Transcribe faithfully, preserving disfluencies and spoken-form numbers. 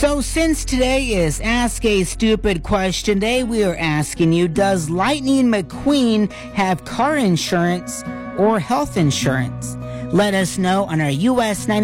So since today is Ask a Stupid Question Day, we are asking you, does Lightning McQueen have car insurance or health insurance? Let us know on our U S ninety